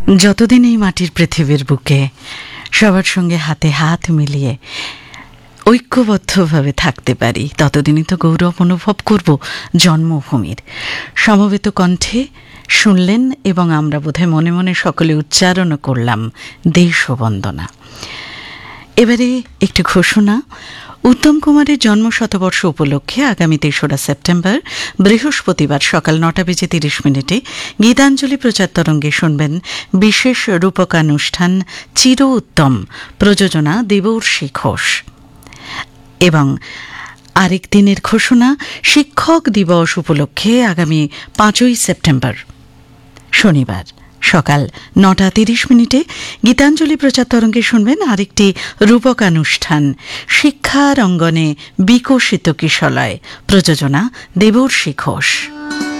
যতদিন এই মাটির পৃথিবীর বুকে সবার সঙ্গে হাতে হাত মিলিয়ে ঐক্যবদ্ধভাবে থাকতে পারি, ততদিনই তো গৌরব অনুভব করব জন্মভূমির। সমবেত কণ্ঠে শুনলেন এবং আমরা বোধহয় মনে মনে সকলে উচ্চারণও করলাম দেশবন্দনা। এবারে একটি ঘোষণা। উত্তম কুমারের জন্মশতবর্ষ উপলক্ষে আগামী ৩রা সেপ্টেম্বর বৃহস্পতিবার সকাল ৯:৩০ গীতাঞ্জলি প্রচার তরঙ্গে শুনবেন বিশেষ রূপকানুষ্ঠান চির উত্তম, প্রযোজনা দেবর্ষী ঘোষ। এবং আরেক দিনের ঘোষণা, শিক্ষক দিবস উপলক্ষে আগামী ৫ই সেপ্টেম্বর শনিবার সকাল ৯:৩০ গীতাঞ্জলি প্রচার তরঙ্গে শুনবেন আরেকটি রূপকানুষ্ঠান শিক্ষার অঙ্গনে বিকশিত কিশলয়, প্রযোজনা দেবর্ষী ঘোষ।